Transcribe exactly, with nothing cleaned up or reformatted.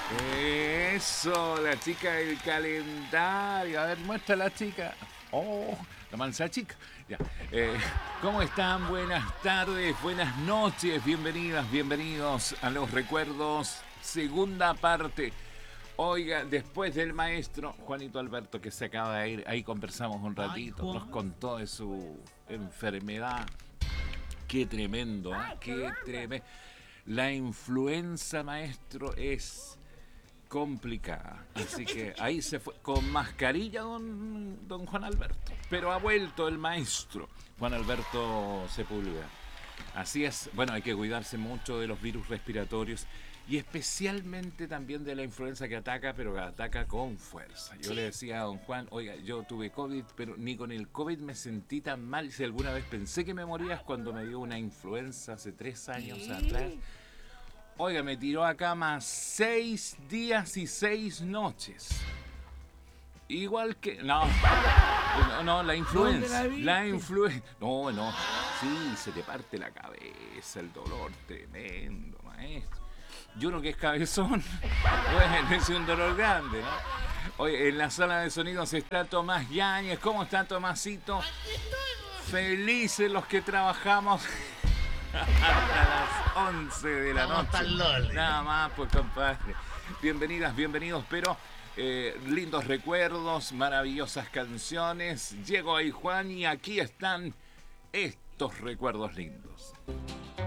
Eso, la chica del calendario. A ver, muestra la chica. Oh, la mansa chica. Ya. Eh, ¿Cómo están? Buenas tardes, buenas noches. Bienvenidas, bienvenidos a Los Recuerdos, segunda parte. Oiga, después del maestro Juanito Alberto, que se acaba de ir, ahí conversamos un ratito, nos contó de su enfermedad. Qué tremendo, ¿eh? Qué tremendo. La influenza, maestro, es complicada. Así que ahí se fue. Con mascarilla, don, don Juan Alberto. Pero ha vuelto el maestro Juan Alberto Sepúlveda. Así es. Bueno, hay que cuidarse mucho de los virus respiratorios y especialmente también de la influenza que ataca, pero que ataca con fuerza. Yo le decía a don Juan, oiga, yo tuve COVID, pero ni con el COVID me sentí tan mal. Si alguna vez pensé que me moría es cuando me dio una influenza hace tres años ¿Qué? atrás. Oiga, me tiró a cama seis días y seis noches. Igual que... No, no, no la influenza. La, la influenza. No, no. Sí, se te parte la cabeza, el dolor tremendo, maestro. Y uno que es cabezón, bueno, es un dolor grande, ¿no? Oye, en la sala de sonidos está Tomás Yáñez. ¿Cómo está, Tomasito? Felices los que trabajamos hasta las once de la noche. Nada más, pues, compadre. Bienvenidas, bienvenidos, pero eh, lindos recuerdos, maravillosas canciones. Llegó ahí Juan y aquí están estos recuerdos lindos.